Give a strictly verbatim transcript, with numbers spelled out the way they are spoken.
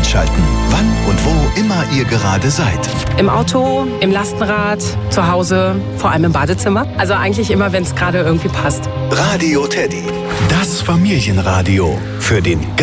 einschalten. Wann und wo immer ihr gerade seid. Im Auto, im Lastenrad, zu Hause, vor allem im Badezimmer. Also eigentlich immer, wenn es gerade irgendwie passt. Radio Teddy. Das Familienradio für den